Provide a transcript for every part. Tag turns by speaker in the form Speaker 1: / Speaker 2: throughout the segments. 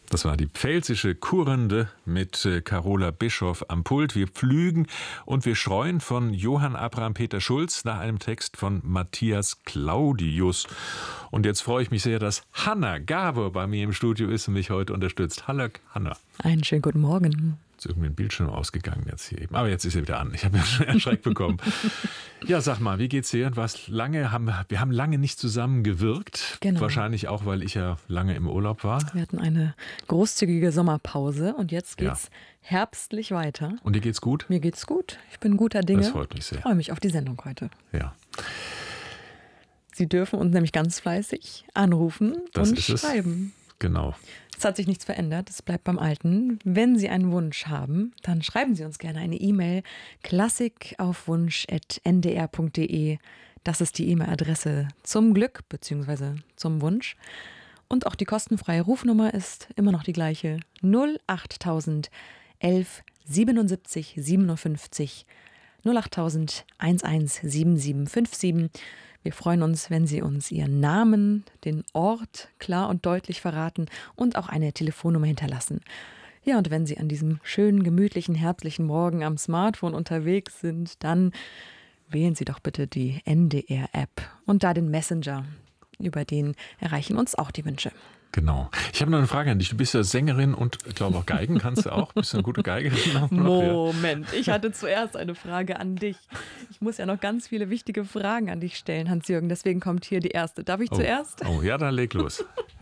Speaker 1: Das war die pfälzische Kurrende mit Carola Bischoff am Pult. Wir pflügen und wir schreuen von Johann Abraham Peter Schulz nach einem Text von Matthias Claudius. Und jetzt freue ich mich sehr, dass Hanna Gabor bei mir im Studio ist und mich heute unterstützt. Hallo, Hanna.
Speaker 2: Einen schönen guten Morgen.
Speaker 1: Ist irgendwie ein Bildschirm ausgegangen jetzt hier eben. Aber jetzt ist er wieder an. Ich habe ja schon einen Schreck bekommen. Ja, sag mal, wie geht's dir? Wir haben lange nicht zusammen gewirkt.
Speaker 2: Genau.
Speaker 1: Wahrscheinlich auch, weil ich ja lange im Urlaub war.
Speaker 2: Wir hatten eine großzügige Sommerpause und jetzt geht's herbstlich weiter.
Speaker 1: Und dir geht's gut?
Speaker 2: Mir geht's gut. Ich bin guter Dinge.
Speaker 1: Das freut mich sehr.
Speaker 2: Ich freue mich auf die Sendung heute.
Speaker 1: Ja.
Speaker 2: Sie dürfen uns nämlich ganz fleißig anrufen und schreiben.
Speaker 1: Genau.
Speaker 2: Es hat sich nichts verändert, es bleibt beim Alten. Wenn Sie einen Wunsch haben, dann schreiben Sie uns gerne eine E-Mail klassikaufwunsch@ndr.de. Das ist die E-Mail-Adresse zum Glück bzw. zum Wunsch. Und auch die kostenfreie Rufnummer ist immer noch die gleiche: 08000 11 77 57 08000 11 7757. Wir freuen uns, wenn Sie uns Ihren Namen, den Ort klar und deutlich verraten und auch eine Telefonnummer hinterlassen. Ja, und wenn Sie an diesem schönen, gemütlichen, herbstlichen Morgen am Smartphone unterwegs sind, dann wählen Sie doch bitte die NDR-App und da den Messenger. Über den erreichen uns auch die Wünsche.
Speaker 1: Genau. Ich habe noch eine Frage an dich. Du bist ja Sängerin und ich glaube auch Geigen kannst du auch. Bist du eine gute Geigerin?
Speaker 2: Moment, ich hatte zuerst eine Frage an dich. Ich muss ja noch ganz viele wichtige Fragen an dich stellen, Hans-Jürgen. Deswegen kommt hier die erste. Darf ich zuerst?
Speaker 1: Oh ja, dann leg los.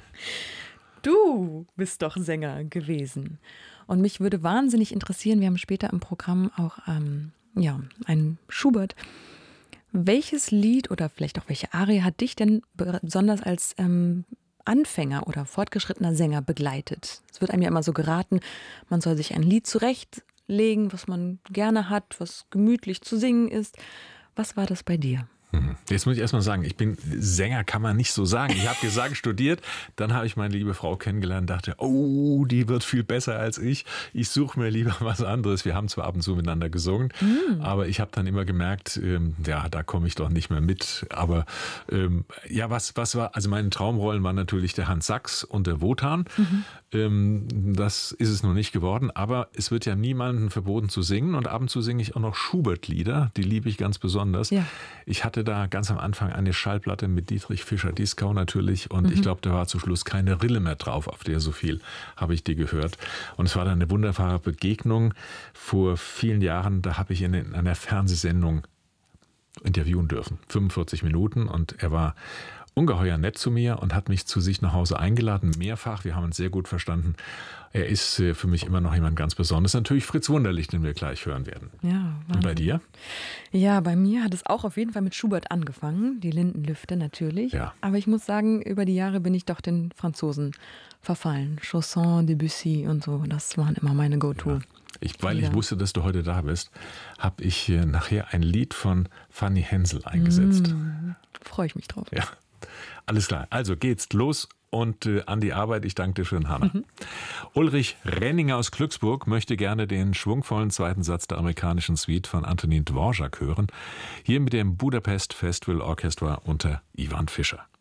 Speaker 2: Du bist doch Sänger gewesen. Und mich würde wahnsinnig interessieren, wir haben später im Programm auch einen Schubert. Welches Lied oder vielleicht auch welche Arie hat dich denn besonders als Anfänger oder fortgeschrittener Sänger begleitet? Es wird einem ja immer so geraten, man soll sich ein Lied zurechtlegen, was man gerne hat, was gemütlich zu singen ist. Was war das bei dir?
Speaker 1: Jetzt muss ich erstmal sagen, ich bin Sänger, kann man nicht so sagen. Ich habe Gesang studiert, dann habe ich meine liebe Frau kennengelernt und dachte, oh, die wird viel besser als ich. Ich suche mir lieber was anderes. Wir haben zwar ab und zu miteinander gesungen, aber ich habe dann immer gemerkt, da komme ich doch nicht mehr mit. Aber was war, also meine Traumrollen waren natürlich der Hans Sachs und der Wotan. Das ist es noch nicht geworden, aber es wird ja niemandem verboten zu singen und ab und zu singe ich auch noch Schubert-Lieder, die liebe ich ganz besonders. Ja. Ich hatte da ganz am Anfang eine Schallplatte mit Dietrich Fischer-Dieskau natürlich und ich glaube, da war zu Schluss keine Rille mehr drauf, auf der so viel habe ich die gehört. Und es war dann eine wunderbare Begegnung vor vielen Jahren, da habe ich ihn in einer Fernsehsendung interviewen dürfen, 45 Minuten und er war ungeheuer nett zu mir und hat mich zu sich nach Hause eingeladen, mehrfach. Wir haben uns sehr gut verstanden. Er ist für mich immer noch jemand ganz Besonderes. Natürlich Fritz Wunderlich, den wir gleich hören werden. Ja, Wahnsinn. Und bei dir?
Speaker 2: Ja, bei mir hat es auch auf jeden Fall mit Schubert angefangen. Die Lindenlüfte natürlich. Ja. Aber ich muss sagen, über die Jahre bin ich doch den Franzosen verfallen. Chausson, Debussy und so. Das waren immer meine Go-To.
Speaker 1: Ja. Weil ich wusste, dass du heute da bist, habe ich nachher ein Lied von Fanny Hensel eingesetzt.
Speaker 2: Freue ich mich drauf.
Speaker 1: Ja. Alles klar, also geht's los und an die Arbeit. Ich danke dir schön, Hanna. Ulrich Renninger aus Glücksburg möchte gerne den schwungvollen zweiten Satz der amerikanischen Suite von Antonin Dvorak hören. Hier mit dem Budapest Festival Orchestra unter Ivan Fischer.